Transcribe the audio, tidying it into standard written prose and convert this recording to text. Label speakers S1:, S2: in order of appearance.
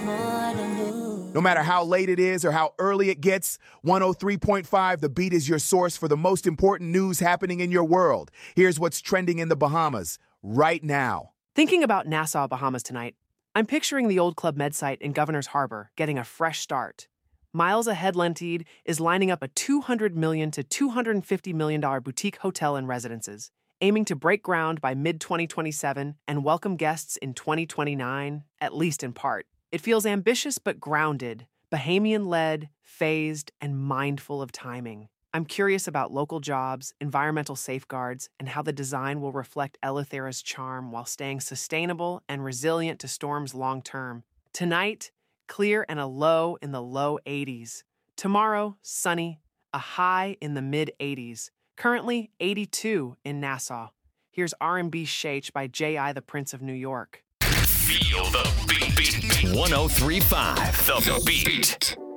S1: No matter how late it is or how early it gets, 103.5 The Beat is your source for the most important news happening in your world. Here's what's trending in the Bahamas right now.
S2: Thinking about Nassau, Bahamas tonight, I'm picturing the old Club Med site in Governor's Harbor getting a fresh start. Miles Ahead Lentide is lining up a $200 million to $250 million boutique hotel and residences, aiming to break ground by mid-2027 and welcome guests in 2029, at least in part. It feels ambitious but grounded, Bahamian-led, phased, and mindful of timing. I'm curious about local jobs, environmental safeguards, and how the design will reflect Eleuthera's charm while staying sustainable and resilient to storms long-term. Tonight, clear and a low in the low 80s. Tomorrow, sunny, a high in the mid-80s. Currently, 82 in Nassau. Here's R&B Shake by J.I. the Prince of New York.
S3: Feel the beat. 103.5 The Beat.